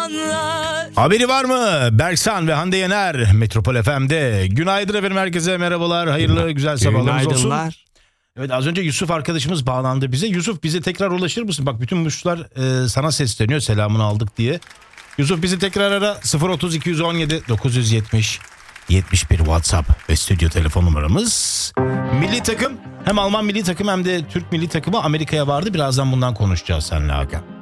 anlar. Haberi var mı? Berksan ve Hande Yener Metropol FM'de. Günaydın efendim, herkese merhabalar. Hayırlı güzel sabahlarınız olsun. Günaydınlar. Evet, az önce Yusuf arkadaşımız bağlandı bize. Yusuf, bize tekrar ulaşır mısın? Bak, bütün muşlar sana sesleniyor, selamını aldık diye. Yusuf, bizi tekrar ara. 030 217 970 71 WhatsApp ve stüdyo telefon numaramız. Milli takım, hem Alman milli takım hem de Türk milli takımı Amerika'ya vardı. Birazdan bundan konuşacağız seninle Hakan.